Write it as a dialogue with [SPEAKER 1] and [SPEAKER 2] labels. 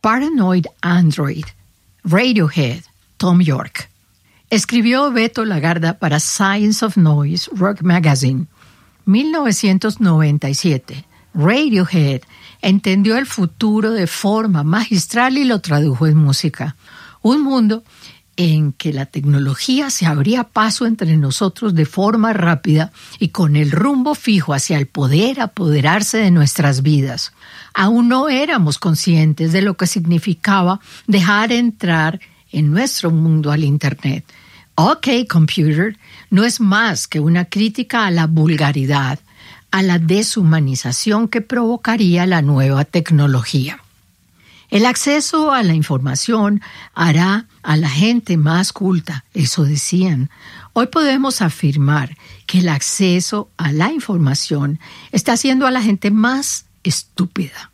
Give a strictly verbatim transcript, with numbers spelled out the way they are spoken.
[SPEAKER 1] Paranoid Android, Radiohead, Thom Yorke. Escribió Beto Lagarda para Science of Noise Rock Magazine. mil novecientos noventa y siete. Radiohead entendió el futuro de forma magistral y lo tradujo en música. Un mundo en que la tecnología se abría paso entre nosotros de forma rápida y con el rumbo fijo hacia el poder apoderarse de nuestras vidas. Aún no éramos conscientes de lo que significaba dejar entrar en nuestro mundo al Internet. OK Computer no es más que una crítica a la vulgaridad, a la deshumanización que provocaría la nueva tecnología. El acceso a la información hará a la gente más culta, eso decían. Hoy podemos afirmar que el acceso a la información está haciendo a la gente más estúpida.